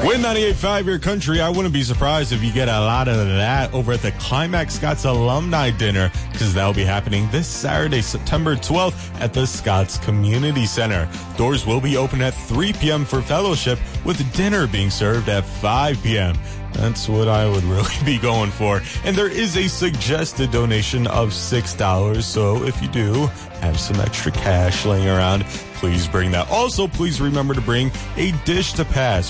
With 98.5 Your Country, I wouldn't be surprised if you get a lot of that over at the Climax Scots Alumni Dinner, because that'll be happening this Saturday, September 12th at the Scots Community Center. Doors will be open at 3 p.m. for fellowship, with dinner being served at 5 p.m. That's what I would really be going for. And there is a suggested donation of $6, so if you do have some extra cash laying around, please bring that. Also, please remember to bring a dish to pass